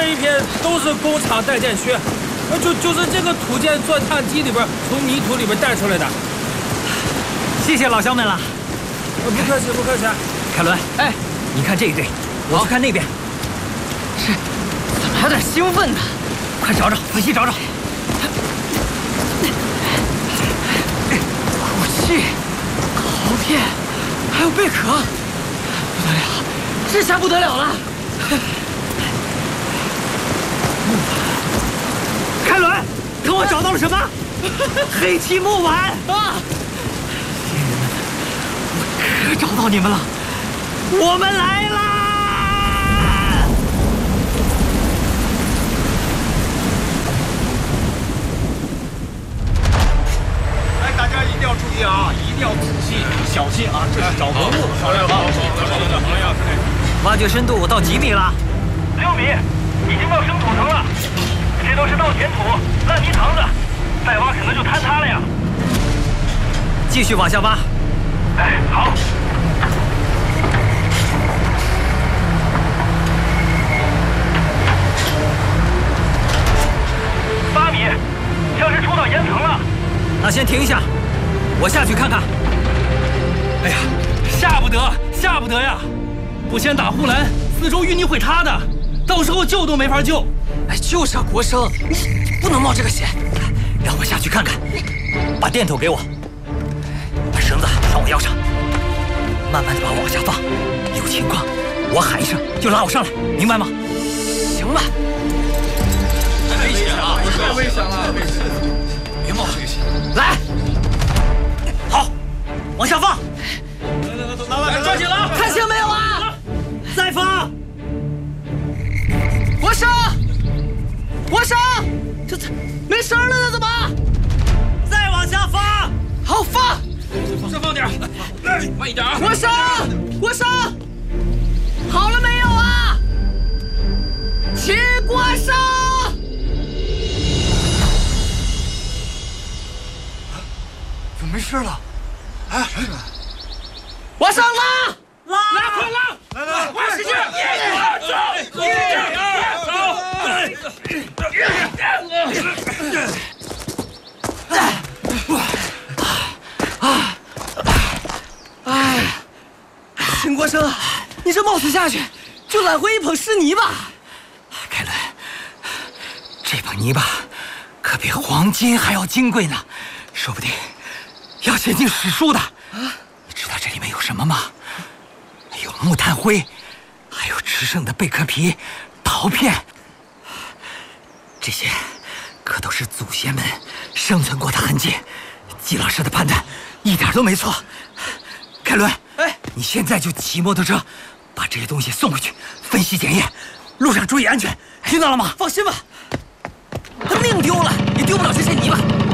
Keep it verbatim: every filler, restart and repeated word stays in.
这一片都是工厂待建区，就就是这个土建钻探机里边从泥土里边带出来的。 谢谢老乡们了。 不客气，不客气。 凯伦，哎，你看这一队，我去看那边。 是，怎么有点兴奋呢？ 快找找，仔细找找。 武器、陶片，还有贝壳，不得了，这下不得了了！ 凯伦，看我找到了什么？黑漆木碗啊！ 猎人们，我可找到你们了！我们来啦！ 哎，大家一定要注意啊，一定要仔细小心啊！这是找文物。好嘞，好，好呀。 挖掘深度到几米了？ 六米，已经到生土层了。这都是稻田土、烂泥塘子，再挖可能就坍塌了呀。 继续往下挖。 哎，好。八米，像是触到岩层了。 那先停一下，我下去看看。 哎呀，下不得，下不得呀！不先打护栏，四周淤泥会塌的，到时候救都没法救。 哎，就是啊，国生，你不能冒这个险。 让我下去看看，把电筒给我，把绳子上我腰上，慢慢的把我往下放，有情况我喊一声就拉我上来，明白吗？ 行吧。 太危险了，太危险了，别冒这个险。 来， 好，往下放。 来来来，抓紧了！ 看清没有啊？ 再放。 国生，国生，这这没声了呢，怎么？ 再往下放。 好，放。 再放点，慢一点啊！ 国生，国生，好了没有啊？齐国生， 怎么没事了？哎， 往上拉， 拉， 拉，快拉！来来，快使劲！走， 哎，秦国生，你这冒死下去，就揽回一捧湿泥吧。 凯伦，这捧泥巴可比黄金还要金贵呢，说不定要写进史书的。你知道这里面有什么吗？有木炭灰，还有吃剩的贝壳皮、陶片，这些可都是祖先们生存过的痕迹。季老师的判断一点都没错。凯伦，哎，你现在就骑摩托车把这些东西送回去分析检验，路上注意安全，听到了吗？ 放心吧，他命丢了也丢不了这些泥巴。